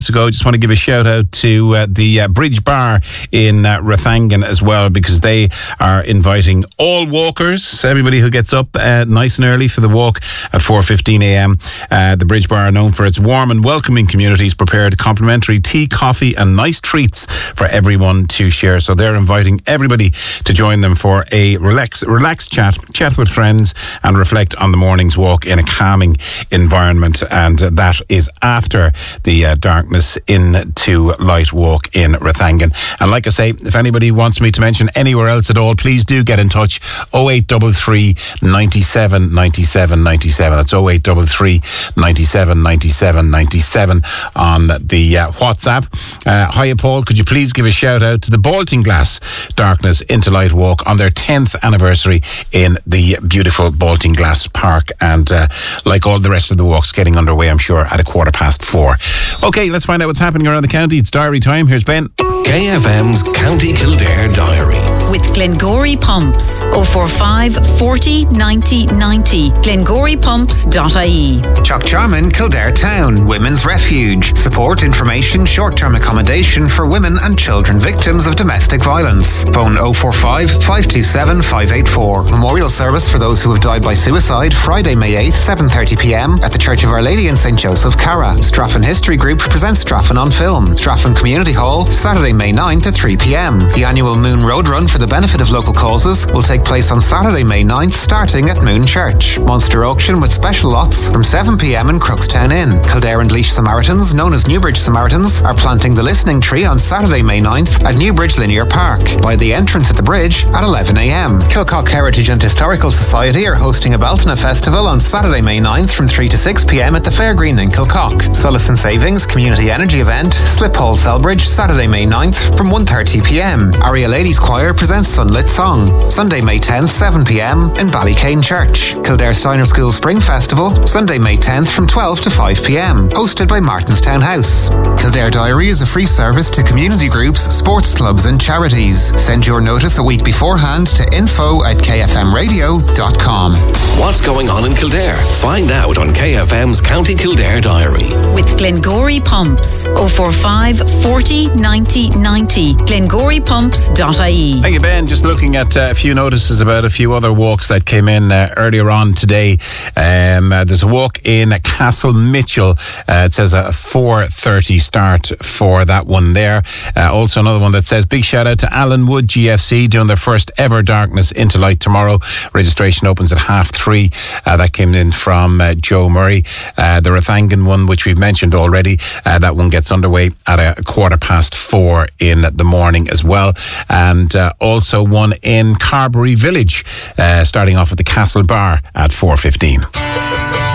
ago. Just want to give a shout out to the Bridge Bar in Rathangan as well, because they are inviting all walkers, everybody who gets up nice and early for the walk at 4:15 a.m. The Bridge Bar are known for its warm and welcoming communities, prepared complimentary tea, coffee and nice treats for everyone to share. So they're inviting everybody to join them for a relaxed chat with friends and reflect on the morning's walk in a calming environment. And that is after the darkness into light walk in Rathangan. And like I say, if anybody wants me to mention anywhere else at all, please do get in touch. 0833 97 97 97. That's 0833 97 97 97 on the WhatsApp. Hiya Paul, could you please give a shout out to the Baltinglass Darkness into Light walk on their 10th anniversary in the beautiful Baltinglass Park, and like all the rest of the walks, getting underway I'm sure at 4:15. Okay, let's find out what's happening around the county. It's diary time. Here's Ben. KFM's County Kildare Diary. With Glengory Pumps. 045 40 90 90. GlengoryPumps.ie. Chuckcharman, Kildare Town, Women's Refuge. Support, information, short-term accommodation for women and children victims of domestic violence. Phone 045 527 584. Memorial service for those who have died by suicide, Friday, May 8th, 7:30pm at the Church of Our Lady in St. Joseph, Cara. Straffan History Group presents Straffan on Film. Straffan Community Hall, Saturday, May 9th at 3pm. The annual Moon Road Run for the benefit of local causes will take place on Saturday, May 9th, starting at Moon Church. Monster auction with special lots from 7pm in Crookstown Inn. Kildare and Laois Samaritans, known as Newbridge Samaritans, are planting the Listening Tree on Saturday, May 9th at Newbridge Linear Park, by the entrance at the bridge at 11am. Kilcock Heritage and Historical Society are hosting a Baltana Festival on Saturday, May 9th from 3 to 6pm at the Fairgreen in Kilcock. Solace and Savings Community Energy Event, Sliphole Selbridge, Saturday, May 9th from 1:30pm. Aria Ladies Choir presents Sunlit Song, Sunday, May 10th, 7pm in Ballycane Church. Kildare Steiner School Spring Festival, Sunday, May 10th from 12 to 5pm, hosted by Martinstown House. Kildare Diary is a free service to community groups, sports clubs and charities. Send your notice a week beforehand to info@kfmradio.com. What's going on in Kildare? Find out on KFM's County Kildare Diary. With Glengory Pumps. 045 40 90 90. GlengoryPumps.ie. Thank you, Ben. Just looking at a few notices about a few other walks that came in earlier on today. There's a walk in Castle Mitchell. It says a 4:30 start for that one there. Also another one that says big shout out to Alan Wood GFC doing their first ever Darkness into Light tomorrow. Registration opens at 3:30. That came in from Joe Murray. The Rathangan one, which we've mentioned already, that one gets underway at 4:15 in the morning as well. And also one in Carberry Village, starting off at the Castle Bar at 4:15.